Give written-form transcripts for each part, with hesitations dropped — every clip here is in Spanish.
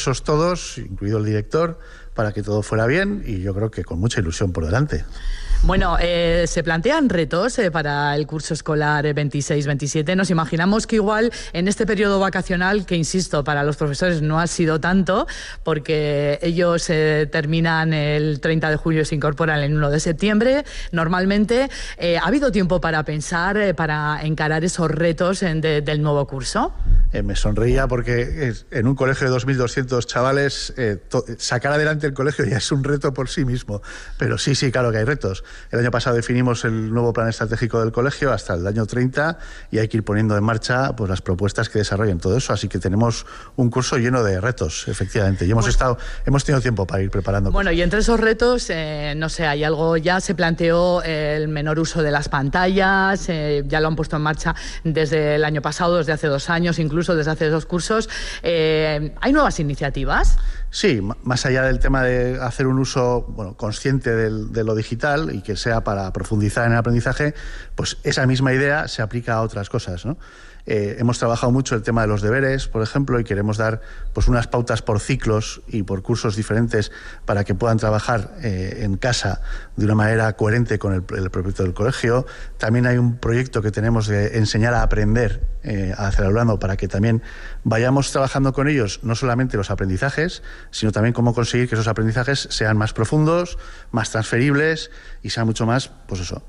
esfuerzos todos, incluido el director, para que todo fuera bien, y yo creo que con mucha ilusión por delante. Bueno, se plantean retos para el curso escolar 26-27. Nos imaginamos que igual en este periodo vacacional, que insisto, para los profesores no ha sido tanto, porque ellos terminan el 30 de julio y se incorporan el 1 de septiembre. Normalmente, ¿ha habido tiempo para pensar, para encarar esos retos del nuevo curso? Me sonreía porque en un colegio de 2.200 chavales, sacar adelante el colegio ya es un reto por sí mismo. Pero sí, claro que hay retos. El año pasado definimos el nuevo plan estratégico del colegio hasta el año 30 y hay que ir poniendo en marcha pues las propuestas que desarrollen todo eso. Así que tenemos un curso lleno de retos, efectivamente. Y hemos tenido tiempo para ir preparando. Bueno, y entre esos retos, no sé, hay algo, ya se planteó el menor uso de las pantallas, ya lo han puesto en marcha desde el año pasado, desde hace 2 años, incluso desde hace 2 cursos. ¿Hay nuevas iniciativas? Sí, más allá del tema de hacer un uso consciente de lo digital y que sea para profundizar en el aprendizaje, pues esa misma idea se aplica a otras cosas, ¿no? Hemos trabajado mucho el tema de los deberes, por ejemplo, y queremos dar pues unas pautas por ciclos y por cursos diferentes para que puedan trabajar en casa de una manera coherente con el proyecto del colegio. También hay un proyecto que tenemos de enseñar a aprender hacia el alumnado para que también vayamos trabajando con ellos no solamente los aprendizajes, sino también cómo conseguir que esos aprendizajes sean más profundos, más transferibles y sean mucho más, pues eso,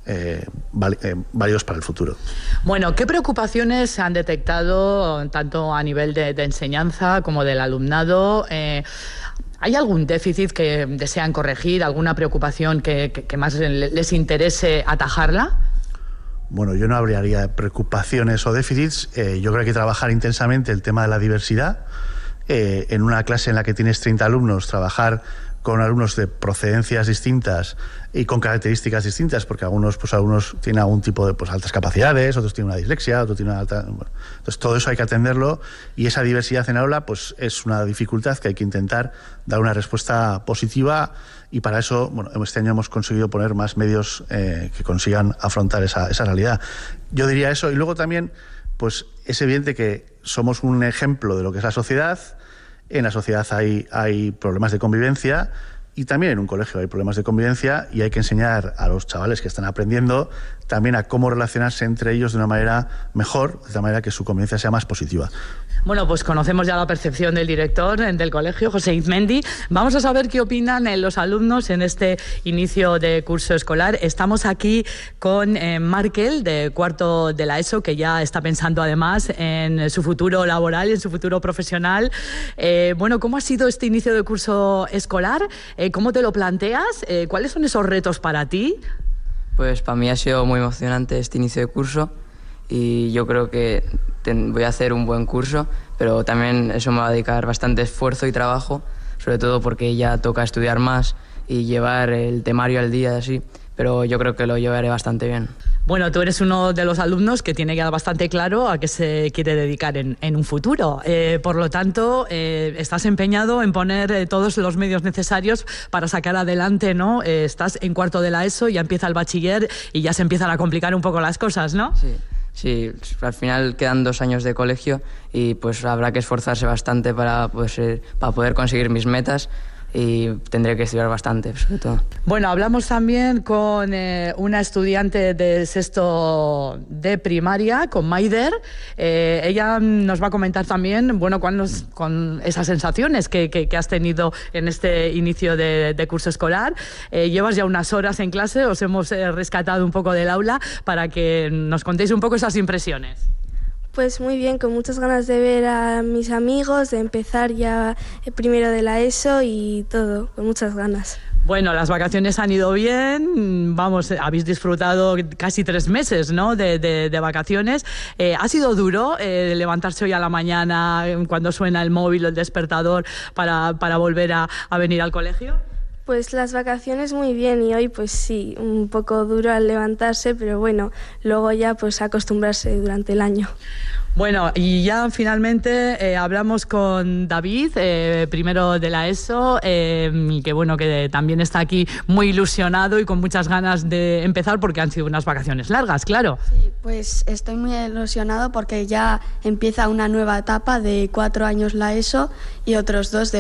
válidos para el futuro. Bueno, ¿qué preocupaciones han detectado tanto a nivel de enseñanza como del alumnado? ¿Hay algún déficit que desean corregir, alguna preocupación que más les interese atajarla? Bueno, yo no hablaría preocupaciones o déficits. Yo creo que hay que trabajar intensamente el tema de la diversidad. En una clase en la que tienes 30 alumnos, trabajar con alumnos de procedencias distintas y con características distintas, porque algunos tienen algún tipo de altas capacidades, otros tienen una dislexia, otros tienen una alta... Bueno, entonces todo eso hay que atenderlo, y esa diversidad en aula pues es una dificultad que hay que intentar dar una respuesta positiva, y para eso este año hemos conseguido poner más medios que consigan afrontar esa realidad. Yo diría eso, y luego también pues es evidente que somos un ejemplo de lo que es la sociedad. En la sociedad hay problemas de convivencia, y también en un colegio hay problemas de convivencia, y hay que enseñar a los chavales que están aprendiendo también a cómo relacionarse entre ellos de una manera mejor, de tal manera que su convivencia sea más positiva. Bueno, pues conocemos ya la percepción del director del colegio, José Izmendi. Vamos a saber qué opinan los alumnos en este inicio de curso escolar. Estamos aquí con Markel, de cuarto de la ESO, que ya está pensando además en su futuro laboral y en su futuro profesional. Bueno, ¿cómo ha sido este inicio de curso escolar? ¿Cómo te lo planteas? ¿Cuáles son esos retos para ti? Pues para mí ha sido muy emocionante este inicio de curso, y yo creo que voy a hacer un buen curso, pero también eso me va a dedicar bastante esfuerzo y trabajo, sobre todo porque ya toca estudiar más y llevar el temario al día así, pero yo creo que lo llevaré bastante bien. Bueno, tú eres uno de los alumnos que tiene ya bastante claro a qué se quiere dedicar en un futuro. Por lo tanto, estás empeñado en poner todos los medios necesarios para sacar adelante, ¿no? Estás en cuarto de la ESO, ya empieza el bachiller y ya se empiezan a complicar un poco las cosas, ¿no? Sí, al final quedan 2 años de colegio y pues habrá que esforzarse bastante para poder conseguir mis metas. Y tendré que estudiar bastante, sobre todo. Bueno, hablamos también con una estudiante de 6º de primaria, con Maider. Ella nos va a comentar también, bueno, con esas sensaciones que has tenido en este inicio de curso escolar. Llevas ya unas horas en clase, os hemos rescatado un poco del aula para que nos contéis un poco esas impresiones. Pues muy bien, con muchas ganas de ver a mis amigos, de empezar ya el primero de la ESO y todo, con muchas ganas. Bueno, las vacaciones han ido bien, habéis disfrutado casi 3 meses, ¿no?, de vacaciones. ¿Ha sido duro levantarse hoy a la mañana cuando suena el móvil o el despertador para volver a venir al colegio? Pues las vacaciones muy bien, y hoy pues sí, un poco duro al levantarse, pero bueno, luego ya pues acostumbrarse durante el año. Bueno, y ya finalmente hablamos con David, primero de la ESO, que bueno, que también está aquí muy ilusionado y con muchas ganas de empezar porque han sido unas vacaciones largas, claro. Sí, pues estoy muy ilusionado porque ya empieza una nueva etapa de 4 años la ESO y otros 2 de